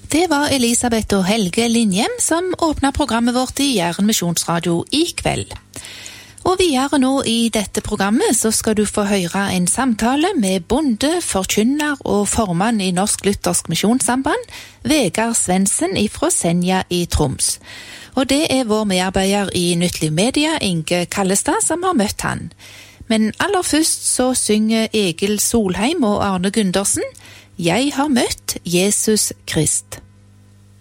Det var Elisabeth og Helge Linjem som åpnet programmet vårt i Jæren Misjonsradio i kveld. Og videre nå i dette programmet så skal du få høre en samtale med bonde, forkynner og formann i Norsk Luthersk Misjonssamband, Vegard Svendsen fra Senja i Troms. Og det er vår medarbeider i Nyttlig Media, Inge Kallestad, som har møtt han. Men aller først så synger Egil Solheim og Arne Gundersen «Jeg har møtt Jesus Krist».